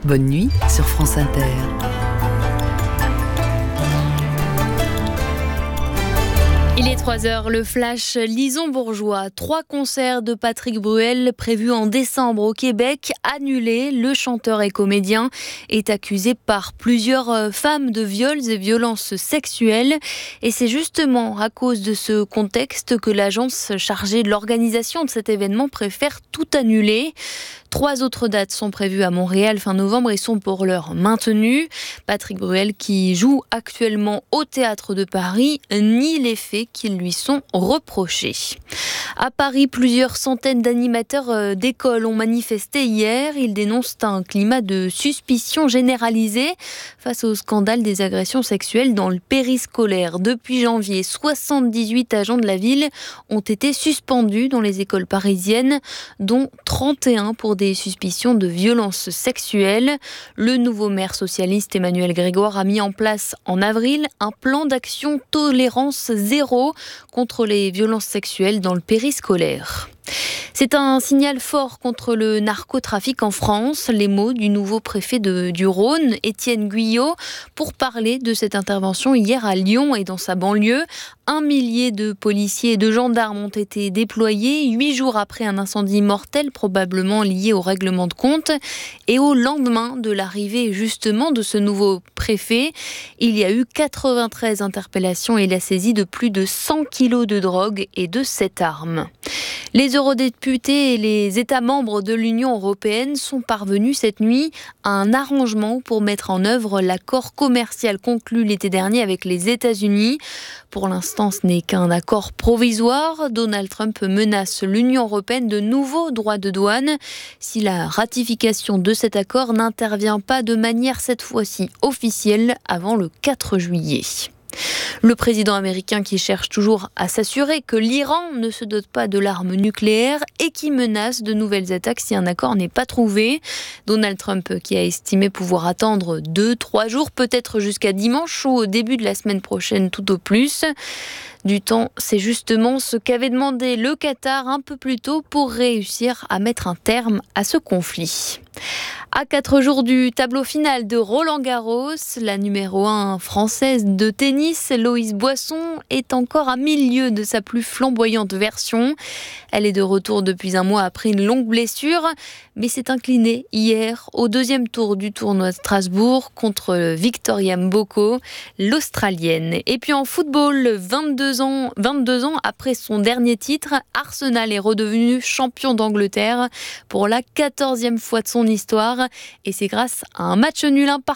Bonne nuit sur France Inter. Il est 3h, le flash Lison-Bourgeois. 3 concerts de Patrick Bruel prévus en décembre au Québec, annulés. Le chanteur et comédien est accusé par plusieurs femmes de viols et violences sexuelles. Et c'est justement à cause de ce contexte que l'agence chargée de l'organisation de cet événement préfère tout annuler. 3 autres dates sont prévues à Montréal fin novembre et sont pour l'heure maintenues. Patrick Bruel, qui joue actuellement au Théâtre de Paris, nie les faits qui lui sont reprochés. À Paris, plusieurs centaines d'animateurs d'écoles ont manifesté hier. Ils dénoncent un climat de suspicion généralisée face au scandale des agressions sexuelles dans le périscolaire. Depuis janvier, 78 agents de la ville ont été suspendus dans les écoles parisiennes, dont 31 pour des suspicions de violences sexuelles. Le nouveau maire socialiste Emmanuel Grégoire a mis en place en avril un plan d'action tolérance zéro contre les violences sexuelles dans le périscolaire. C'est un signal fort contre le narcotrafic en France. Les mots du nouveau préfet du Rhône, Étienne Guyot, pour parler de cette intervention hier à Lyon et dans sa banlieue. 1 millier de policiers et de gendarmes ont été déployés 8 jours après un incendie mortel, probablement lié au règlement de compte. Et au lendemain de l'arrivée justement de ce nouveau préfet, il y a eu 93 interpellations et la saisie de plus de 100 kilos de drogue et de 7 armes. Les eurodéputés et les États membres de l'Union européenne sont parvenus cette nuit à un arrangement pour mettre en œuvre l'accord commercial conclu l'été dernier avec les États-Unis. Pour l'instant, ce n'est qu'un accord provisoire. Donald Trump menace l'Union européenne de nouveaux droits de douane si la ratification de cet accord n'intervient pas de manière cette fois-ci officielle avant le 4 juillet. Le président américain qui cherche toujours à s'assurer que l'Iran ne se dote pas de l'arme nucléaire et qui menace de nouvelles attaques si un accord n'est pas trouvé. Donald Trump qui a estimé pouvoir attendre 2-3 jours, peut-être jusqu'à dimanche ou au début de la semaine prochaine tout au plus. Du temps, c'est justement ce qu'avait demandé le Qatar un peu plus tôt pour réussir à mettre un terme à ce conflit. À 4 jours du tableau final de Roland-Garros, la numéro 1 française de tennis, Loïs Boisson, est encore à milieu de sa plus flamboyante version. Elle est de retour depuis un mois après une longue blessure, mais s'est inclinée hier au 2e tour du tournoi de Strasbourg contre Victoria Mboko, l'Australienne. Et puis en football, 22 ans après son dernier titre, Arsenal est redevenu champion d'Angleterre pour la 14e fois de son histoire. Et c'est grâce à un match nul 1 partout